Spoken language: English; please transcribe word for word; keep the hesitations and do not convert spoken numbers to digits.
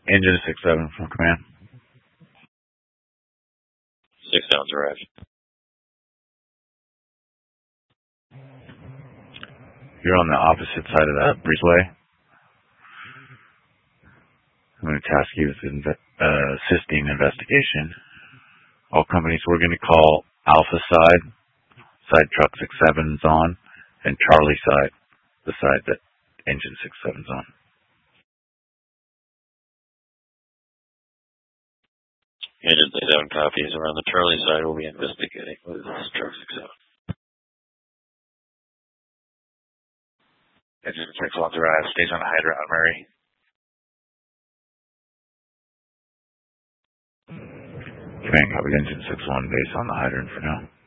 Engine six seven from command. Six sounds arrived. You're on the opposite side of that breezeway. I'm going to task you with inve- uh, assisting investigation. All companies, we're going to call Alpha side, side truck six seven's on, and Charlie side, the side that engine six seven's on. Engine six seven copies. Around the Charlie side, we'll be investigating with truck six seven. Engine six one's arrived. Stays on the hydrant on Murray. Command copy, engine six one base on the hydrant for now.